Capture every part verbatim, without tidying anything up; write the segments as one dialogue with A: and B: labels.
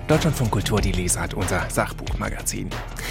A: Deutschlandfunk Kultur, die Lesart, unser Sachbuchmagazin.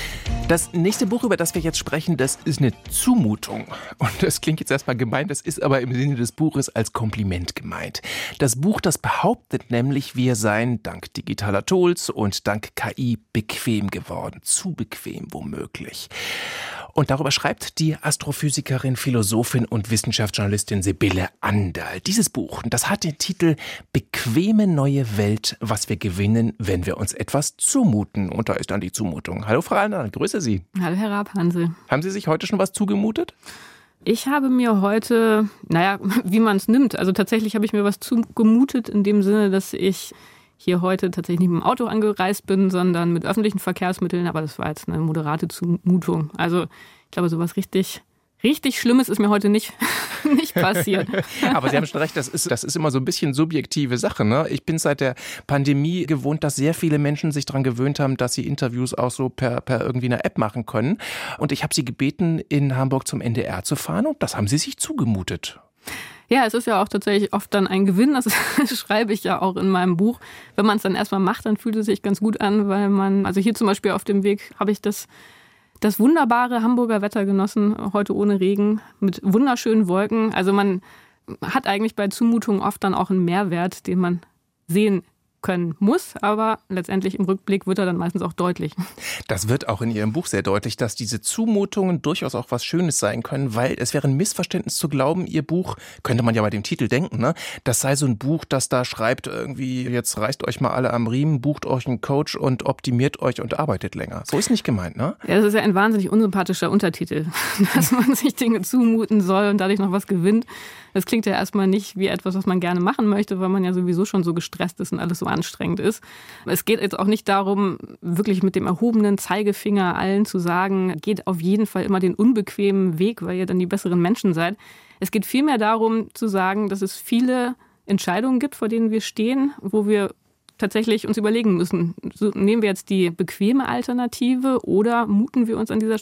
A: Das nächste Buch, über das wir jetzt sprechen, das ist eine Zumutung. Und das klingt jetzt erstmal gemein, das ist aber im Sinne des Buches als Kompliment gemeint. Das Buch, das behauptet nämlich, wir seien dank digitaler Tools und dank K I bequem geworden. Zu bequem womöglich. Und darüber schreibt die Astrophysikerin, Philosophin und Wissenschaftsjournalistin Sibylle Anderl. Dieses Buch, das hat den Titel Bequeme neue Welt, was wir gewinnen, wenn wir uns etwas zumuten. Und da ist dann die Zumutung. Hallo Frau Anderl, grüße Sie.
B: Hallo Herr Raab-Hansel.
A: Haben Sie sich heute schon was zugemutet?
B: Ich habe mir heute, naja, wie man es nimmt, also tatsächlich habe ich mir was zugemutet in dem Sinne, dass ich hier heute tatsächlich nicht mit dem Auto angereist bin, sondern mit öffentlichen Verkehrsmitteln. Aber das war jetzt eine moderate Zumutung. Also ich glaube, sowas richtig, richtig Schlimmes ist mir heute nicht, nicht passiert.
A: Aber Sie haben schon recht, das ist, das ist immer so ein bisschen subjektive Sache, ne? Ich bin seit der Pandemie gewohnt, dass sehr viele Menschen sich daran gewöhnt haben, dass sie Interviews auch so per, per irgendwie einer App machen können. Und ich habe Sie gebeten, in Hamburg zum N D R zu fahren und das haben Sie sich zugemutet.
B: Ja, es ist ja auch tatsächlich oft dann ein Gewinn, das schreibe ich ja auch in meinem Buch. Wenn man es dann erstmal macht, dann fühlt es sich ganz gut an, weil man, also hier zum Beispiel auf dem Weg habe ich das, das wunderbare Hamburger Wetter genossen, heute ohne Regen, mit wunderschönen Wolken. Also man hat eigentlich bei Zumutungen oft dann auch einen Mehrwert, den man sehen können muss, aber letztendlich im Rückblick wird er dann meistens auch deutlich.
A: Das wird auch in Ihrem Buch sehr deutlich, dass diese Zumutungen durchaus auch was Schönes sein können, weil es wäre ein Missverständnis zu glauben, Ihr Buch, könnte man ja bei dem Titel denken, ne? Das sei so ein Buch, das da schreibt irgendwie, jetzt reißt euch mal alle am Riemen, bucht euch einen Coach und optimiert euch und arbeitet länger. So ist nicht gemeint, ne?
B: Ja, das ist ja ein wahnsinnig unsympathischer Untertitel, dass man sich Dinge zumuten soll und dadurch noch was gewinnt. Das klingt ja erstmal nicht wie etwas, was man gerne machen möchte, weil man ja sowieso schon so gestresst ist und alles so anstrengend ist. Es geht jetzt auch nicht darum, wirklich mit dem erhobenen Zeigefinger allen zu sagen, geht auf jeden Fall immer den unbequemen Weg, weil ihr dann die besseren Menschen seid. Es geht vielmehr darum zu sagen, dass es viele Entscheidungen gibt, vor denen wir stehen, wo wir tatsächlich uns überlegen müssen, so, nehmen wir jetzt die bequeme Alternative oder muten wir uns an dieser